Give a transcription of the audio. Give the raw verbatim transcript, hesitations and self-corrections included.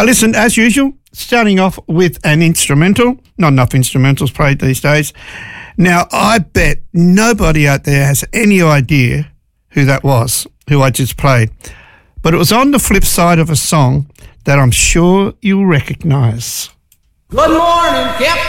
I listened, as usual, starting off with an instrumental. Not enough instrumentals played these days. Now, I bet nobody out there has any idea who that was, who I just played. But it was on the flip side of a song that I'm sure you'll recognise. Good morning, Captain.